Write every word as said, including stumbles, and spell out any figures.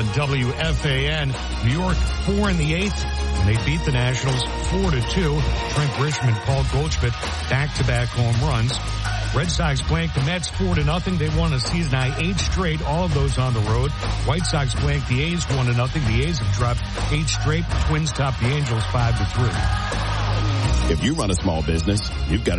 on W F A N. New York four in the eighth, and they beat the Nationals four to two. Trent Grisham, Paul Goldschmidt, back-to-back home runs. Red Sox blanked the Mets four to nothing. They won a season high eight straight, all of those on the road. White Sox blanked the A's one to nothing. The A's have dropped eight straight. The Twins topped the Angels five to three. If you run a small business, you've got to